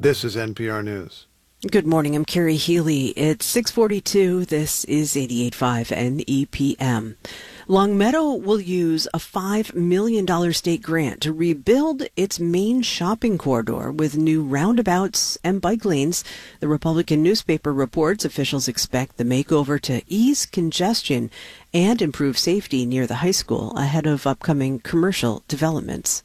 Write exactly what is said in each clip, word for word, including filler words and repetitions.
This is N P R News. Good morning. I'm Carrie Healy. It's six forty-two. This is eighty-eight point five N E P M. Longmeadow will use a five million dollars state grant to rebuild its main shopping corridor with new roundabouts and bike lanes. The Republican newspaper reports officials expect the makeover to ease congestion and improve safety near the high school ahead of upcoming commercial developments.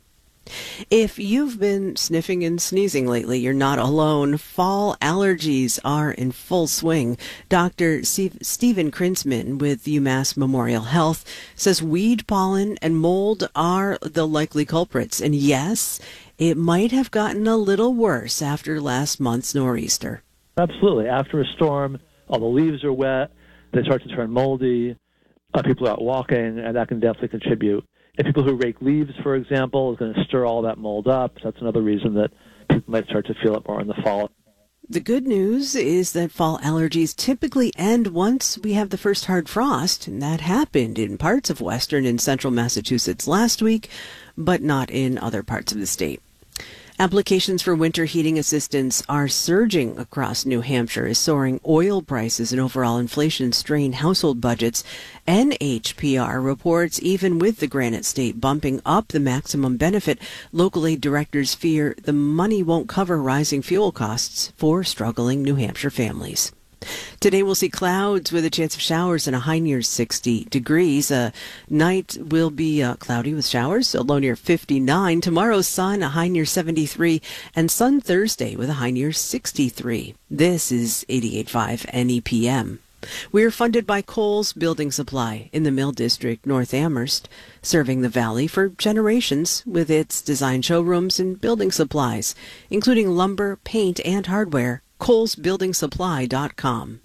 If you've been sniffing and sneezing lately, you're not alone. Fall allergies are in full swing. Doctor Steve, Stephen Krinsman with UMass Memorial Health says weed pollen and mold are the likely culprits. And yes, it might have gotten a little worse after last month's nor'easter. Absolutely. After a storm, all the leaves are wet, they start to turn moldy, uh, people are out walking, and that can definitely contribute. If people who rake leaves, for example, is going to stir all that mold up. So that's another reason that people might start to feel it more in the fall. The good news is that fall allergies typically end once we have the first hard frost, and that happened in parts of western and central Massachusetts last week, but not in other parts of the state. Applications for winter heating assistance are surging across New Hampshire as soaring oil prices and overall inflation strain household budgets. N H P R reports even with the Granite State bumping up the maximum benefit, local aid directors fear the money won't cover rising fuel costs for struggling New Hampshire families. Today we'll see clouds with a chance of showers and a high near sixty degrees. A night will be uh, cloudy with showers, a low near fifty-nine. Tomorrow's sun, a high near seventy-three. And sun Thursday with a high near sixty-three. This is eighty-eight point five N E P M. We're funded by Kohl's Building Supply in the Mill District, North Amherst, serving the valley for generations with its design showrooms and building supplies, including lumber, paint, and hardware. Kohls Building Supply dot com.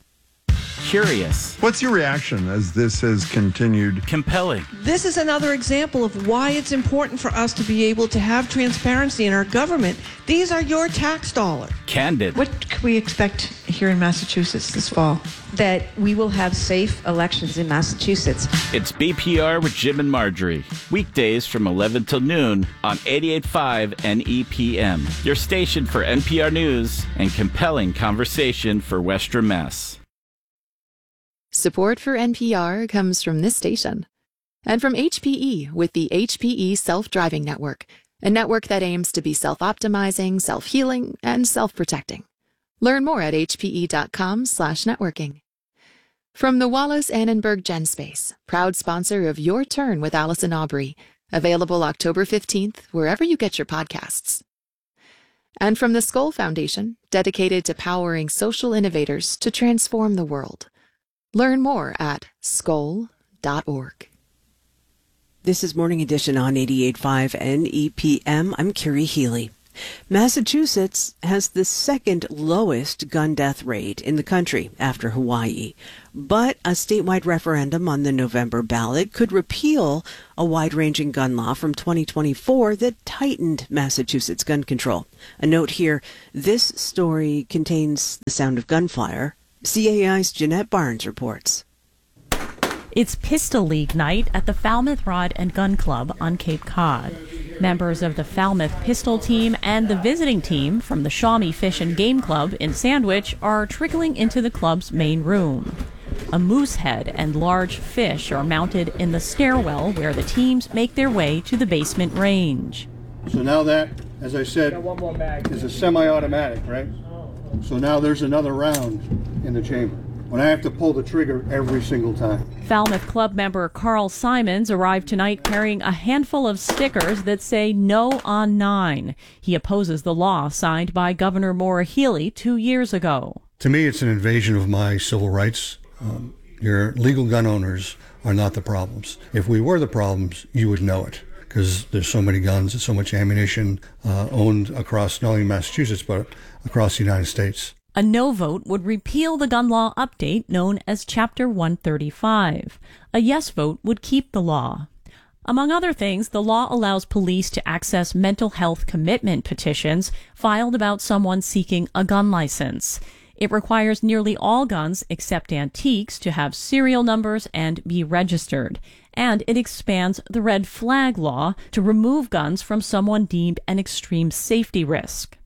Curious. What's your reaction as this has continued? Compelling. This is another example of why it's important for us to be able to have transparency in our government. These are your tax dollars. Candid. What can we expect here in Massachusetts this fall? That we will have safe elections in Massachusetts. It's B P R with Jim and Marjorie. Weekdays from eleven till noon on eighty-eight point five N E P M. Your station for N P R News and compelling conversation for Western Mass. Support for N P R comes from this station and from H P E with the H P E Self-Driving Network, a network that aims to be self-optimizing, self-healing, and self-protecting. Learn more at hpe.com slash networking. From the Wallace Annenberg GenSpace, proud sponsor of Your Turn with Allison Aubrey, available October fifteenth, wherever you get your podcasts. And from the Skoll Foundation, dedicated to powering social innovators to transform the world. Learn more at skoll dot org. This is Morning Edition on eighty-eight point five N E P M. I'm Carrie Healy. Massachusetts has the second lowest gun death rate in the country after Hawaii. But a statewide referendum on the November ballot could repeal a wide-ranging gun law from twenty twenty-four that tightened Massachusetts gun control. A note here, this story contains the sound of gunfire. C A I's Jeanette Barnes reports. It's Pistol League night at the Falmouth Rod and Gun Club on Cape Cod. Members of the Falmouth Pistol Team and the visiting team from the Shawnee Fish and Game Club in Sandwich are trickling into the club's main room. A moose head and large fish are mounted in the stairwell where the teams make their way to the basement range. So now that, as I said, is a semi-automatic, right? So now there's another round in the chamber when I have to pull the trigger every single time. Falmouth Club member Carl Simons arrived tonight carrying a handful of stickers that say no on nine. He opposes the law signed by Governor Maura Healey two years ago. To me, it's an invasion of my civil rights. Um, your legal gun owners are not the problems. If we were the problems, you would know it, because there's so many guns and so much ammunition uh, owned across not only Massachusetts, but across the United States. A no vote would repeal the gun law update known as Chapter one thirty-five. A yes vote would keep the law. Among other things, the law allows police to access mental health commitment petitions filed about someone seeking a gun license. It requires nearly all guns except antiques to have serial numbers and be registered. And it expands the red flag law to remove guns from someone deemed an extreme safety risk.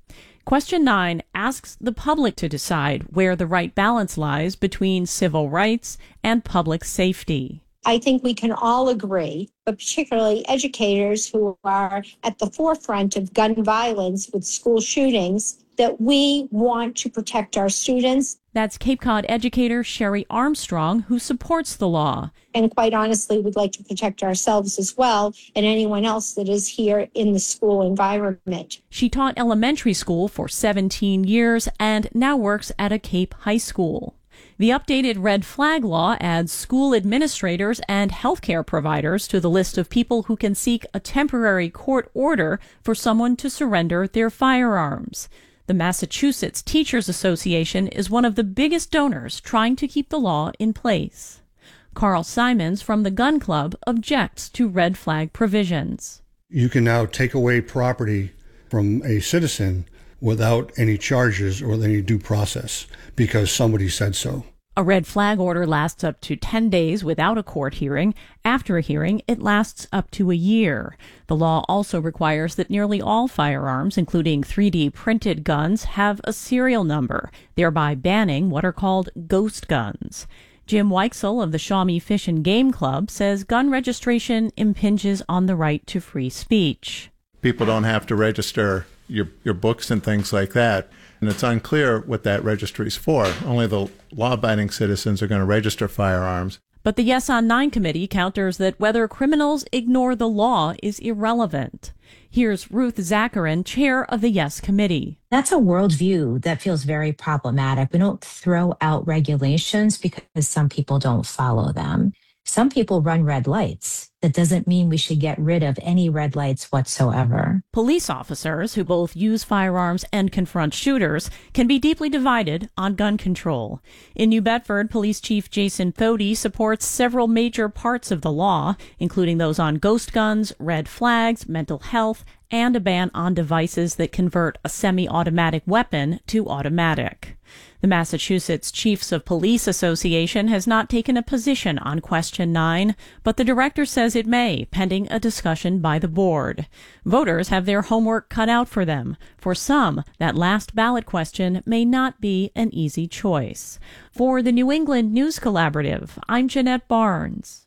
Question nine asks the public to decide where the right balance lies between civil rights and public safety. I think we can all agree, but particularly educators who are at the forefront of gun violence with school shootings, that we want to protect our students. That's Cape Cod educator Sherry Armstrong, who supports the law. And quite honestly, we'd like to protect ourselves as well and anyone else that is here in the school environment. She taught elementary school for seventeen years and now works at a Cape high school. The updated red flag law adds school administrators and healthcare providers to the list of people who can seek a temporary court order for someone to surrender their firearms. The Massachusetts Teachers Association is one of the biggest donors trying to keep the law in place. Carl Simons from the Gun Club objects to red flag provisions. You can now take away property from a citizen without any charges or any due process because somebody said so. A red flag order lasts up to ten days without a court hearing. After a hearing, it lasts up to a year. The law also requires that nearly all firearms, including three D printed guns, have a serial number, thereby banning what are called ghost guns. Jim Weichsel of the Shawnee Fish and Game Club says gun registration impinges on the right to free speech. People don't have to register your your books and things like that. And it's unclear what that registry is for. Only the law-abiding citizens are going to register firearms. But the Yes on Nine committee counters that whether criminals ignore the law is irrelevant. Here's Ruth Zacharin, chair of the Yes committee. That's a worldview that feels very problematic. We don't throw out regulations because some people don't follow them. Some people run red lights. That doesn't mean we should get rid of any red lights whatsoever. Police officers who both use firearms and confront shooters can be deeply divided on gun control. In New Bedford, Police Chief Jason Thode supports several major parts of the law, including those on ghost guns, red flags, mental health, and a ban on devices that convert a semi-automatic weapon to automatic. The Massachusetts Chiefs of Police Association has not taken a position on Question nine, but the director says it may, pending a discussion by the board. Voters have their homework cut out for them. For some, that last ballot question may not be an easy choice. For the New England News Collaborative, I'm Jeanette Barnes.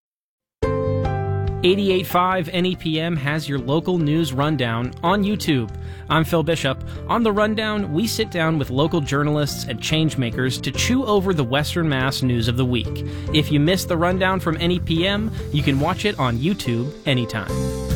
eighty-eight point five N E P M has your local news rundown on YouTube. I'm Phil Bishop. On The Rundown, we sit down with local journalists and changemakers to chew over the Western Mass news of the week. If you missed The Rundown from N E P M, you can watch it on YouTube anytime.